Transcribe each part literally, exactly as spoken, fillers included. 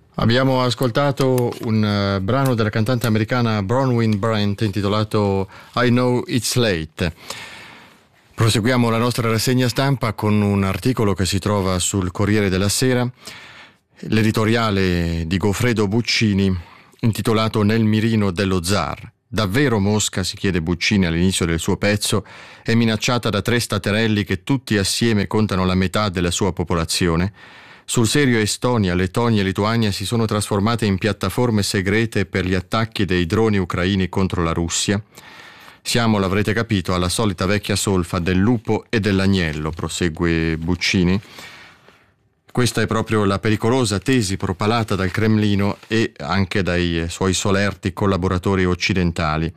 Abbiamo ascoltato un uh, brano della cantante americana Bronwyn Brent intitolato I Know It's Late. Proseguiamo la nostra rassegna stampa con un articolo che si trova sul Corriere della Sera, l'editoriale di Goffredo Buccini intitolato Nel mirino dello zar. Davvero Mosca, si chiede Buccini all'inizio del suo pezzo, è minacciata da tre staterelli che tutti assieme contano la metà della sua popolazione? Sul serio Estonia, Lettonia e Lituania si sono trasformate in piattaforme segrete per gli attacchi dei droni ucraini contro la Russia. Siamo, l'avrete capito, alla solita vecchia solfa del lupo e dell'agnello, prosegue Buccini. Questa è proprio la pericolosa tesi propalata dal Cremlino e anche dai suoi solerti collaboratori occidentali.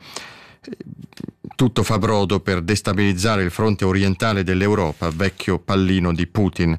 Tutto fa brodo per destabilizzare il fronte orientale dell'Europa, vecchio pallino di Putin.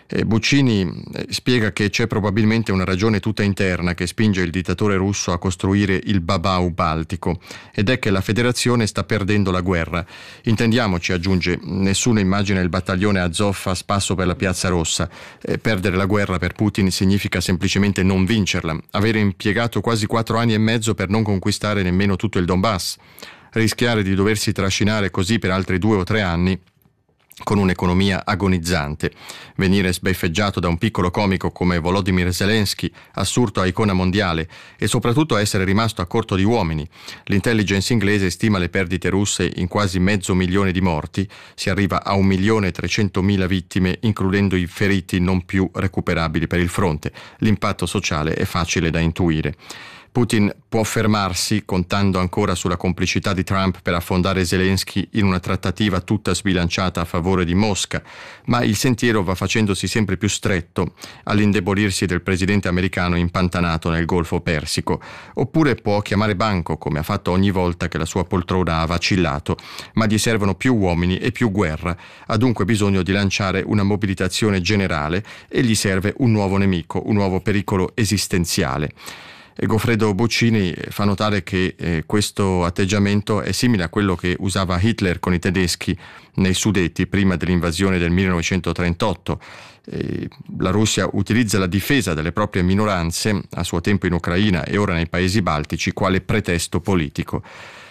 Buccini spiega che c'è probabilmente una ragione tutta interna che spinge il dittatore russo a costruire il Babau baltico, ed è che la federazione sta perdendo la guerra. Intendiamoci, aggiunge, nessuno immagina il battaglione Azov a spasso per la Piazza Rossa. Eh, perdere la guerra per Putin significa semplicemente non vincerla, avere impiegato quasi quattro anni e mezzo per non conquistare nemmeno tutto il Donbass, rischiare di doversi trascinare così per altri due o tre anni con un'economia agonizzante, venire sbeffeggiato da un piccolo comico come Volodymyr Zelensky, assurdo a icona mondiale, e soprattutto essere rimasto a corto di uomini. L'intelligence inglese stima le perdite russe in quasi mezzo milione di morti, si arriva a un milione e trecentomila vittime, includendo i feriti non più recuperabili per il fronte. L'impatto sociale è facile da intuire. Putin può fermarsi contando ancora sulla complicità di Trump per affondare Zelensky in una trattativa tutta sbilanciata a favore di Mosca, ma il sentiero va facendosi sempre più stretto all'indebolirsi del presidente americano impantanato nel Golfo Persico. Oppure può chiamare banco, come ha fatto ogni volta che la sua poltrona ha vacillato, ma gli servono più uomini e più guerra, ha dunque bisogno di lanciare una mobilitazione generale e gli serve un nuovo nemico, un nuovo pericolo esistenziale. E Goffredo Buccini fa notare che eh, questo atteggiamento è simile a quello che usava Hitler con i tedeschi nei Sudeti prima dell'invasione del millenovecentotrentotto. Eh, la Russia utilizza la difesa delle proprie minoranze, a suo tempo in Ucraina e ora nei paesi baltici, quale pretesto politico.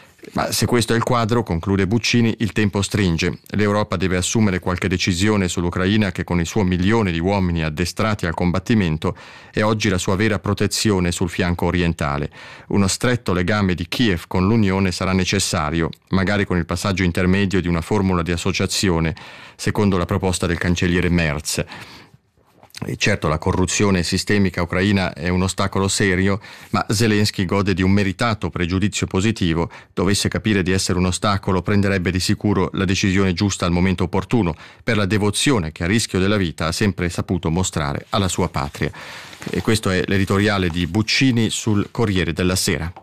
Ma se questo è il quadro, conclude Buccini, il tempo stringe. L'Europa deve assumere qualche decisione sull'Ucraina che con il suo milione di uomini addestrati al combattimento è oggi la sua vera protezione sul fianco orientale. Uno stretto legame di Kiev con l'Unione sarà necessario, magari con il passaggio intermedio di una formula di associazione, secondo la proposta del cancelliere Merz. E certo, la corruzione sistemica ucraina è un ostacolo serio, ma Zelensky gode di un meritato pregiudizio positivo. Dovesse capire di essere un ostacolo, prenderebbe di sicuro la decisione giusta al momento opportuno, per la devozione che a rischio della vita ha sempre saputo mostrare alla sua patria. E questo è l'editoriale di Buccini sul Corriere della Sera.